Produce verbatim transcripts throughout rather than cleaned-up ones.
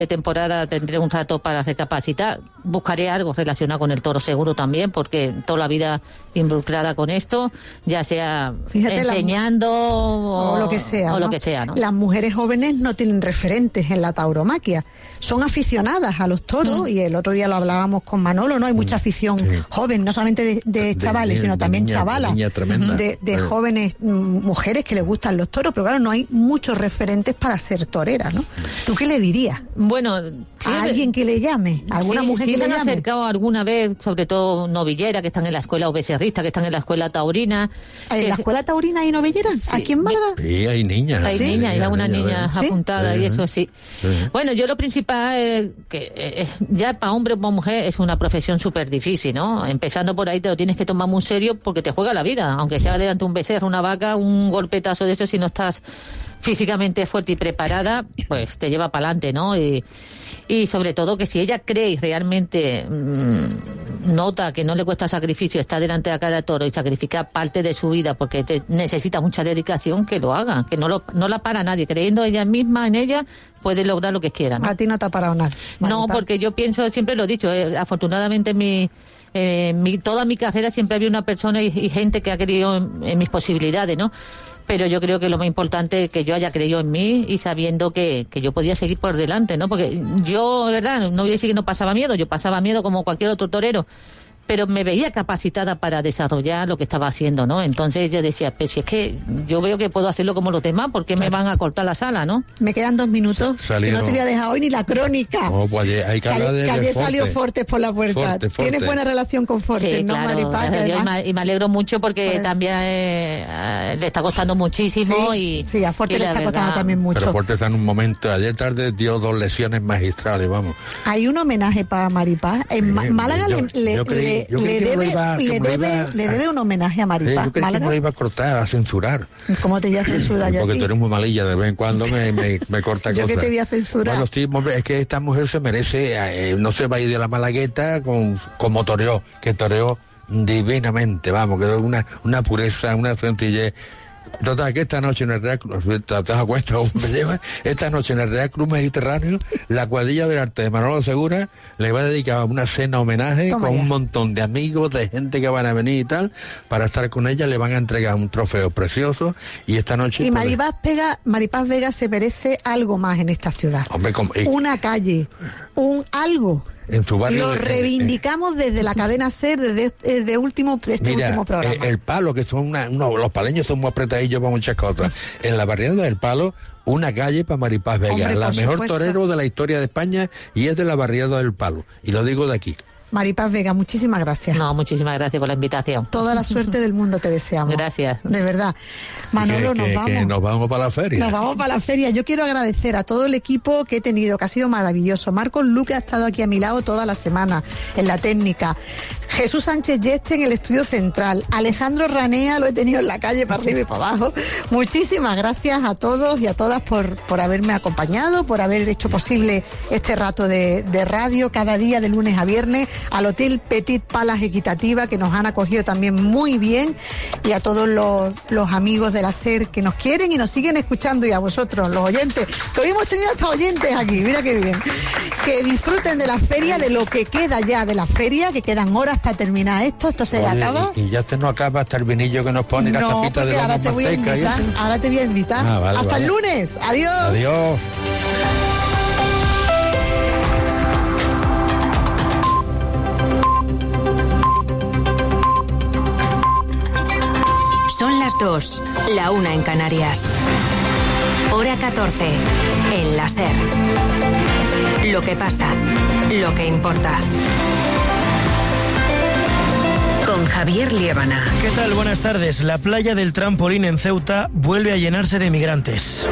de temporada tendré un rato para recapacitar. Buscaré algo relacionado con el toro seguro también, porque toda la vida involucrada con esto, ya sea Fíjate, enseñando la, o, o lo que sea, o ¿no? lo que sea, ¿no? Las mujeres jóvenes no tienen referentes en la tauromaquia, son aficionadas a los toros, mm. y el otro día lo hablábamos con Manolo, ¿no? Hay mucha afición sí. joven, no solamente de, de, de chavales, de, sino de también niña, chavalas, de, de, de bueno. jóvenes mm, mujeres que les gustan los toros, pero claro, no hay muchos referentes para ser torera, ¿no? ¿Tú qué le dirías? Bueno, sí, a alguien que le llame, a alguna sí, mujer sí que le llame. Se han acercado alguna vez, sobre todo novilleras que están en la escuela, o becerristas que están en la escuela taurina. ¿En la escuela taurina hay novilleras? Sí. ¿Aquí en Málaga? Sí, hay niñas. Hay sí, niñas, hay niñas, algunas niñas ¿sí? apuntadas sí, y eso sí. sí. Bueno, yo lo principal, eh, que eh, ya para hombre o para mujer es una profesión súper difícil, ¿no? Empezando por ahí te lo tienes que tomar muy serio porque te juega la vida, aunque sea delante un becerro, una vaca, un golpetazo de eso, si no estás físicamente fuerte y preparada, pues te lleva para adelante, ¿no? Y, y sobre todo que si ella cree y realmente mmm, nota que no le cuesta sacrificio estar delante de la cara de toro y sacrificar parte de su vida porque te necesita mucha dedicación, que lo haga, que no, lo, no la para nadie, creyendo ella misma en ella puede lograr lo que quiera, ¿no? A ti no te ha parado nada. No, porque yo pienso, siempre lo he dicho, eh, afortunadamente mi Eh, mi, toda mi carrera siempre había una persona y, y gente que ha creído en, en mis posibilidades, ¿no? Pero yo creo que lo más importante es que yo haya creído en mí y sabiendo que, que yo podía seguir por delante, ¿no? Porque yo, de verdad, no voy a decir que no pasaba miedo, yo pasaba miedo como cualquier otro torero, pero me veía capacitada para desarrollar lo que estaba haciendo, ¿no? Entonces yo decía, pues si es que yo veo que puedo hacerlo como los demás, ¿por qué me van a cortar la sala, no? Me quedan dos minutos, Salieron... que no te voy a dejar hoy ni la crónica. Oh, pues ayer, hay que hablar de, que ayer de salió Fortes por la puerta. Forte, Forte. Tienes buena relación con Fortes, sí, ¿no, claro, Maripaz? Además... Y, me, y me alegro mucho porque pues... también eh, le está costando muchísimo. Sí, y sí, a Fortes le está verdad... costando también mucho. Pero Fortes está en un momento, ayer tarde dio dos lesiones magistrales, vamos. Hay un homenaje para Maripaz. En sí, Málaga yo, le, yo creí, le, yo le debe... Iba, le debe, iba, le debe un homenaje a Maripaz. Eh, yo creí ¿Málaga? que me lo iba a cortar, a censurar. ¿Cómo te voy a censurar yo Porque a ti? tú eres muy malilla, de vez en cuando me, me, me corta ¿Yo cosas. qué te voy a censurar? Bueno, sí, es que esta mujer se merece, eh, no se va a ir de la Malagueta con, como toreó, que toreó divinamente, vamos, que es una, una pureza, una sencillez. Total, que esta noche en el Real Club, te das cuenta cómo me lleva, esta noche en el Real Club Mediterráneo, la cuadrilla del arte de Manolo Segura le va a dedicar una cena homenaje Toma con ya. un montón de amigos, de gente que van a venir y tal, para estar con ella, le van a entregar un trofeo precioso y esta noche... Y Maripaz, Vega, Maripaz Vega se merece algo más en esta ciudad. Hombre, como, eh, una calle, un algo... En su barrio, lo reivindicamos eh, desde la cadena SER, desde, desde último, de este mira, último programa. Eh, el Palo, que son una, uno, los paleños son muy apretadillos para muchas cosas. En la barriada del Palo, una calle para Maripaz Vega, Hombre, la mejor supuesto. torero de la historia de España y es de la barriada del Palo. Y lo digo de aquí. Maripaz Vega, muchísimas gracias. No, muchísimas gracias por la invitación. Toda la suerte del mundo te deseamos. Gracias. De verdad. Manolo, que, nos que, vamos. Que nos vamos para la feria. Nos vamos para la feria. Yo quiero agradecer a todo el equipo que he tenido, que ha sido maravilloso. Marcos Luque ha estado aquí a mi lado toda la semana, en la técnica. Jesús Sánchez Yeste en el estudio central. Alejandro Ranea lo he tenido en la calle para arriba y para abajo. Muchísimas gracias a todos y a todas por, por haberme acompañado, por haber hecho posible este rato de, de radio cada día de lunes a viernes, al Hotel Petit Palace Equitativa, que nos han acogido también muy bien, y a todos los, los amigos de la SER que nos quieren y nos siguen escuchando, y a vosotros, los oyentes, que hoy hemos tenido hasta oyentes aquí, mira qué bien. Que disfruten de la feria, de lo que queda ya de la feria, que quedan horas para terminar esto, esto se Oye, acaba. Y, y ya te no acaba hasta el vinillo que nos pone no, la tapita de ahora te voy a invitar, ahora te voy a invitar. Ah, vale, hasta vale. el lunes, adiós. Adiós. Son las dos, la una en Canarias. Hora catorce, en la SER. Lo que pasa, lo que importa. Con Javier Liébana. ¿Qué tal? Buenas tardes. La playa del Trampolín en Ceuta vuelve a llenarse de migrantes.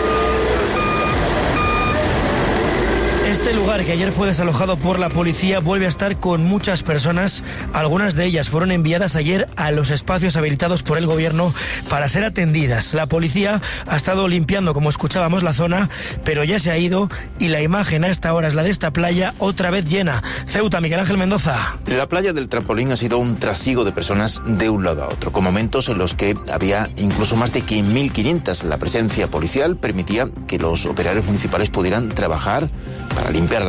Este lugar, que ayer fue desalojado por la policía, vuelve a estar con muchas personas. Algunas de ellas fueron enviadas ayer a los espacios habilitados por el gobierno para ser atendidas. La policía ha estado limpiando, como escuchábamos, la zona, pero ya se ha ido y la imagen a esta hora es la de esta playa otra vez llena. Ceuta, Miguel Ángel Mendoza. La playa del Trampolín ha sido un trasiego de personas de un lado a otro, con momentos en los que había incluso más de mil quinientas. La presencia policial permitía que los operarios municipales pudieran trabajar para para limpiar